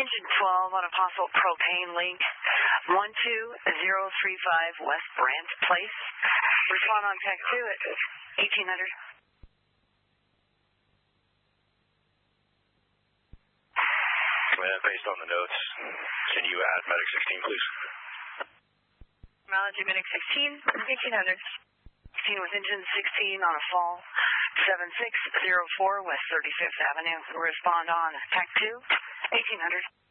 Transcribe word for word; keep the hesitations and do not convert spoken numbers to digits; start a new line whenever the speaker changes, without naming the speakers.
Engine twelve on a possible propane leak. one two zero three five West Brant Place. Respond on tech two at eighteen hundred.
Uh, based on the notes, can you add Medic sixteen, please?
Mileage Medic sixteen, eighteen hundred. sixteen with engine sixteen on a fall. seven six zero four West thirty-fifth Avenue. Respond on tech two, eighteen hundred.